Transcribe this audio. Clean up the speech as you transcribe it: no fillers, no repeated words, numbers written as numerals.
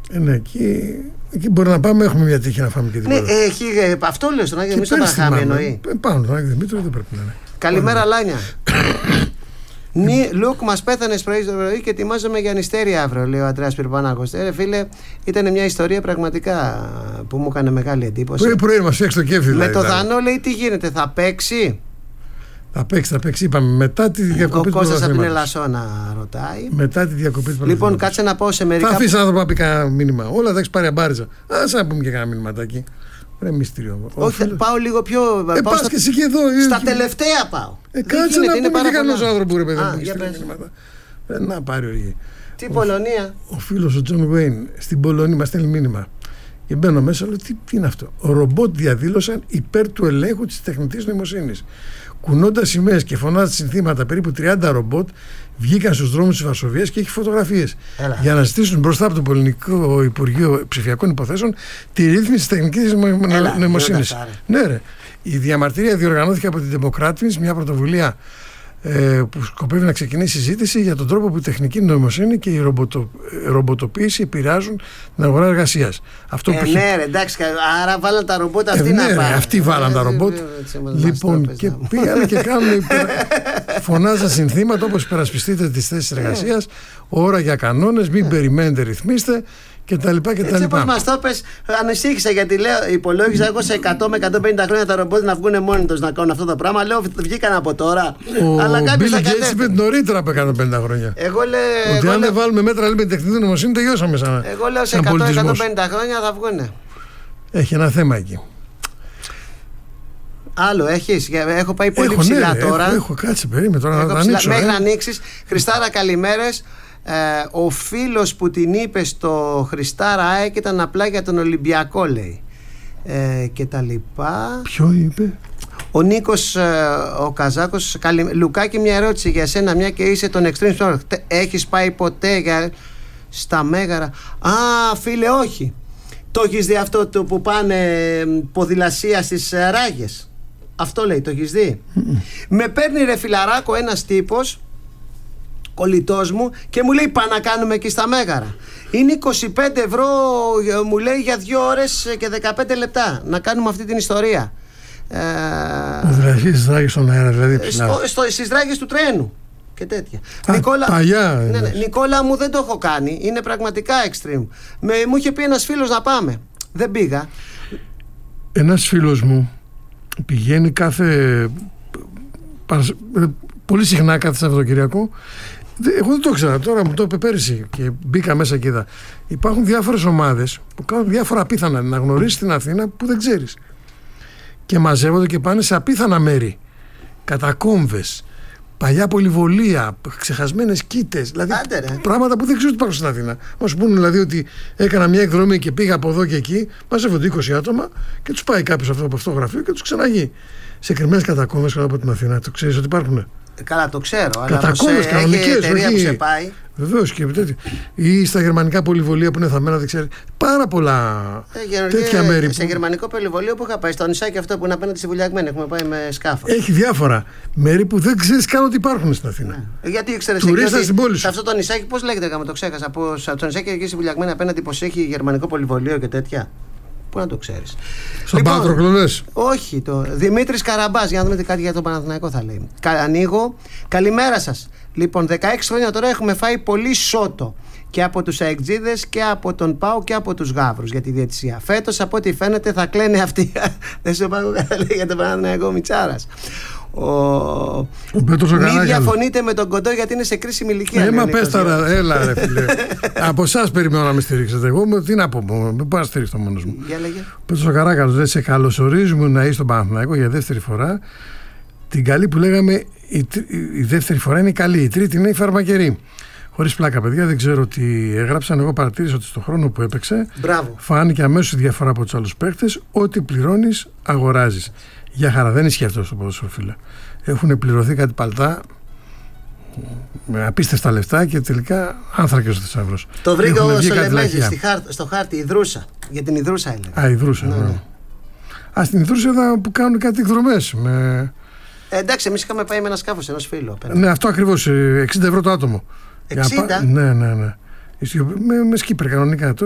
Ναι, εκεί μπορεί να πάμε, έχουμε μια τύχη να φάμε και τίποτα. Ναι, αυτό λέω στον Άγιο Δημήτριο Παναχάμι εννοεί. Πάνω τον Άγιο Δημήτριο δεν πρέπει να είναι. Καλημέρα, Λάνια. Λουκ, μας πέθανες πρωί το πρωί και ετοιμάζομαι για νηστέρι αύριο, λέει ο Αντρέας Πυρπανάκος. Φίλε, ήταν μια ιστορία πραγματικά που μου έκανε μεγάλη εντύπωση. Πρωί μας φτιάξει το κέφι, δηλαδή. Με το Δανό λέει τι γίνεται, θα παίξει. Θα παίξει, είπαμε, μετά τη διακοπή του πρωταθλήματος. Ο Κώστας από την Ελασσόνα ρωτάει. Μετά τη διακοπή του πρωταθλήματος. Λοιπόν, κάτσε να πάω σε μερικά. Θα αφήσει άνθρωπο να πει κανένα μήνυμα. Όλα θα έχει πάρει αμπάριζα. Ας να πούμε και κανένα μηνυματάκι. Ρε μυστήριο. Όχι, πάω λίγο πιο. Πας και εσύ και εδώ. Στα τελευταία πάω. Κάτσε να πούμε και κανένας άνθρωπο, ρε παιδί μου. Να πάρει οργή. Τι Πολωνία. Ο φίλος ο Τζον Βέιν στην Πολωνία μας στέλνει μήνυμα. Και μπαίνω μέσα, λέω τι είναι αυτό. Ο ρομπότ διαδήλωσαν υπέρ του ελέγχου της τεχνητής νοημοσύνης. Κουνώντας σημαίες και φωνάζοντας συνθήματα, περίπου 30 ρομπότ βγήκαν στους δρόμους της Βαρσοβίας και έχει φωτογραφίες. Για να ζητήσουν μπροστά από το Πολωνικό Υπουργείο Ψηφιακών Υποθέσεων τη ρύθμιση της τεχνητής νοημοσύνης. Ναι, ρε. Η διαμαρτυρία διοργανώθηκε από την Democratic, μια πρωτοβουλία που σκοπεύει να ξεκινήσει συζήτηση για τον τρόπο που η τεχνική νοημοσύνη και η ρομποτοποίηση επηρεάζουν την αγορά εργασίας. Ναι, ρε, εντάξει, άρα βάλαν τα ρομπότ αυτοί να πάνε. Αυτοί βάλαν τα ρομπότ. Λοιπόν, και πήγανε και κάνουν. Φωνάζαν συνθήματα όπως υπερασπιστείτε τις θέσεις εργασίας, ώρα για κανόνες, μην περιμένετε, ρυθμίστε κτλ. Έτσι όπως μας το πες, ανησύχησα γιατί λέω, υπολόγιζα εγώ σε 100 με 150 χρόνια τα ρομπότ να βγουν μόνοι τους να κάνουν αυτό το πράγμα. Λέω, βγήκαν από τώρα. Αλλά κάποιος θα κατέβει. είπε νωρίτερα από 150 χρόνια. Εγώ λέω. Ότι αν δεν βάλουμε μέτρα με την τεχνητή νοημοσύνη, τελειώσαμε σαν. Εγώ λέω σε 100-150 χρόνια θα βγουν. Έχει ένα θέμα εκεί. Άλλο έχεις, έχω πάει πολύ ψηλά τώρα. Έχω κάτσε, περίμενε τώρα να ανοίξω. Μέχρι να ανοίξεις. Χριστάρα, καλημέρες. Ο φίλος που την είπε στο Χριστάρα ΑΕΚ ήταν απλά για τον Ολυμπιακό, λέει. Και τα λοιπά. Ποιο είπε? Ο Νίκος ο Καζάκος. Λουκάκη, μια ερώτηση για σένα, μια και είσαι τον Extreme Sport. Έχεις πάει ποτέ στα Μέγαρα? Α, φίλε, όχι. Το έχεις δει αυτό που πάνε ποδηλασία στις Ράγες? Αυτό λέει, το έχεις δει? Με παίρνει, ρε φιλαράκο, ένας τύπος, κολλητός μου, και μου λέει, πάμε να κάνουμε εκεί στα Μέγαρα. Είναι 25 ευρώ, μου λέει, για 2 ώρες και 15 λεπτά να κάνουμε αυτή την ιστορία. Δηλαδή στις Ράγες στον αέρα, δηλαδή στις Ράγες του τρένου και τέτοια. Παλιά. Ναι, Νικόλα μου, δεν το έχω κάνει. Είναι πραγματικά extreme. Μου είχε πει ένας φίλος να πάμε. Δεν πήγα. Ένας φίλος μου πηγαίνει πολύ συχνά κάθε Σαββατοκυριακό. Εγώ δεν το ήξερα, τώρα μου το είπε πέρυσι και μπήκα μέσα και είδα. Υπάρχουν διάφορες ομάδες που κάνουν διάφορα απίθανα να γνωρίσεις την Αθήνα που δεν ξέρεις. Και μαζεύονται και πάνε σε απίθανα μέρη. Κατακόμβες, παλιά πολυβολία, ξεχασμένες κήτες. Δηλαδή πράγματα που δεν ξέρω ότι υπάρχουν στην Αθήνα. Να σου πούνε δηλαδή ότι έκανα μια εκδρομή και πήγα από εδώ και εκεί, μαζεύονται 20 άτομα και τους πάει κάποιος από αυτό το γραφείο και τους ξαναγεί. Σε κρυμμένες κατακόμβες κάτω από την Αθήνα. Το ξέρεις ότι υπάρχουν? Καλά, το ξέρω. Κατακόμβες κανονικές. Έχει εταιρεία που σε πάει. Βεβαίως και τέτοια. Ή στα γερμανικά πολυβολία που είναι θαμμένα, δεν ξέρει. Πάρα πολλά τέτοια μέρη. Σε γερμανικό πολυβολείο που είχα πάει, στο νησάκι αυτό που είναι απέναντι στη Βουλιαγμένη, έχουμε πάει με σκάφο. Έχει διάφορα μέρη που δεν ξέρει καν ότι υπάρχουν στην Αθήνα. Γιατί ξέρει στην πόλη σου. Σε αυτό το νησάκι, πώς λέγεται, το ξέχασα. Από το νησάκι εκεί στη Βουλιαγμένη απέναντι, πως έχει γερμανικό πολυβολείο και τέτοια. Πού να το ξέρεις? Στον Πάτροκλο λες? Όχι, το Δημήτρης Καραμπάς, για να δούμε κάτι για τον Παναθηναϊκό θα λέει. Ανοίγω. Καλημέρα σας. Λοιπόν, 16 χρόνια τώρα έχουμε φάει πολύ σότο και από τους αεκτζίδες και από τον ΠΑΟ και από τους Γαύρους για τη διαιτησία. Φέτος, από ό,τι φαίνεται, θα κλαίνε αυτοί. Δεν σου πάω καλά, λέει για τον Παναθηναϊκό Μιτσάρας. Μην διαφωνείτε με τον Κοντό γιατί είναι σε κρίσιμη ηλικία. Μα πες τώρα, έλα ρε φίλε. Από εσάς περιμένω να με στηρίξετε. Εγώ τι να πω, μην πάω να στηρίξω μόνος μου. Πέτρος ο Καράκαλος, δεν σε καλωσορίζουμε να είσαι στον Παναθηναϊκό για δεύτερη φορά. Την καλή που λέγαμε, η δεύτερη φορά είναι η καλή, η τρίτη είναι η φαρμακερή. Χωρίς πλάκα, παιδιά, δεν ξέρω τι έγραψαν. Εγώ παρατήρησα ότι στον χρόνο που έπαιξε φάνηκε αμέσως η διαφορά από τους άλλους παίκτες. Ό,τι πληρώνεις, αγοράζεις. Για χαρά, δεν ισχύει αυτό στο ποδόσφαιρο, φίλε. Έχουν πληρωθεί κάτι παλτά με απίστευτα λεφτά και τελικά άνθρακες ο θησαύρος. Το βρήκα ο Σολεμέζης στο χάρτη, η Δρούσα. Για την Ιδρούσα έλεγα. Α, η Δρούσα, ναι. Α, στην Ιδρούσα είδα που κάνουν κάτι εκδρομές. Εντάξει, εμείς είχαμε πάει με ένα σκάφος ενός φίλου. Ναι, αυτό ακριβώς, 60 ευρώ το άτομο. 60? Ναι. Με σκύπερ κανονικά.